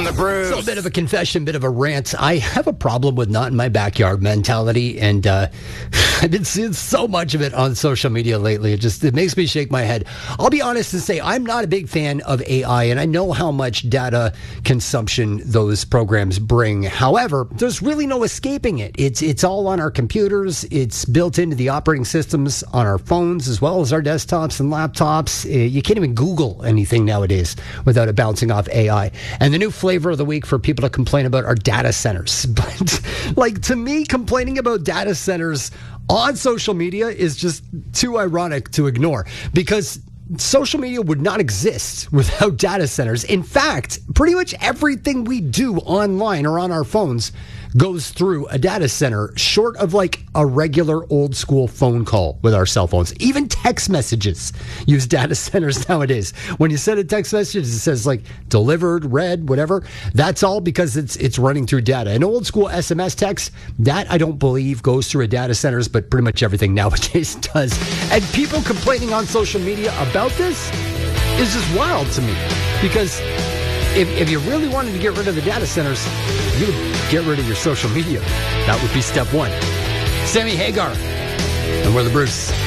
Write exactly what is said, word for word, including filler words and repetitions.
on the Bruce. So a bit of a confession, bit of a rant. I have a problem with not in my backyard mentality, and uh, I've been seeing so much of it on social media lately. It just it makes me shake my head. I'll be honest and say I'm not a big fan of A I, and I know how much data consumption those programs bring. However, there's really no escaping it. It's it's all on our computers. It's built into the operating systems on our phones as well as our desktops and laptops. Uh, You can't even Google anything nowadays without it bouncing off A I. And the new flavor of the week for people to complain about are data centers. But, like, to me, complaining about data centers on social media is just too ironic to ignore, because social media would not exist without data centers. In fact, pretty much everything we do online or on our phones goes through a data center, short of like a regular old school phone call with our cell phones. Even text messages use data centers nowadays. When you send a text message, it says like delivered, read, whatever. That's all because it's it's running through data. An old school S M S text, that I don't believe goes through a data centers, but pretty much everything nowadays does. And people complaining on social media about this is just wild to me, because If, if you really wanted to get rid of the data centers, you would get rid of your social media. That would be step one. Sammy Hagar, and we're the Bruce.